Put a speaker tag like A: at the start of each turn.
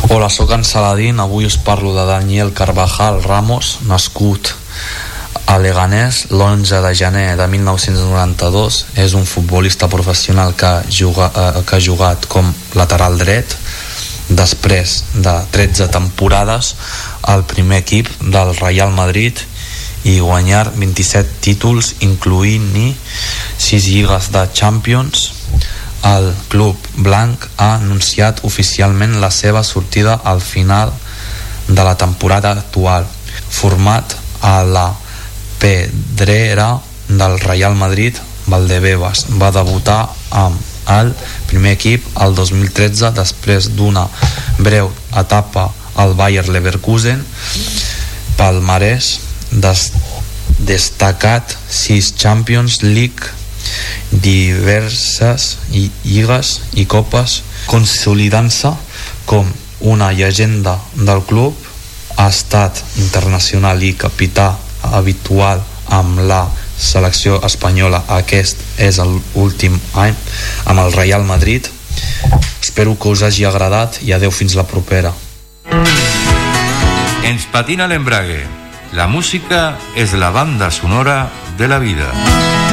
A: Hola, sóc en Saladín. Avui us parlo de Daniel Carvajal Ramos, nascut a Leganés l'11 de gener de 1992. És un futbolista professional que ha jugat com lateral dret després de 13 temporades al primer equip del Real Madrid i guanyar 27 títols, incloent-hi 6 lligues de Champions. El club blanc ha anunciat oficialment la seva sortida al final de la temporada actual. Format a la pedrera del Real Madrid, Valdebebas va debutar amb el primer equip el 2013 després d'una breu etapa al Bayer Leverkusen. Palmarès destacat: 6 Champions League, diverses lligues i copes, consolidant-se com una llegenda del club. Ha estat internacional i capità habitual amb la selecció espanyola. Aquest és l'últim any amb el Real Madrid. Espero que us hagi agradat i adeu fins la propera.
B: Ens patina l'embrague. La música és la banda sonora de la vida.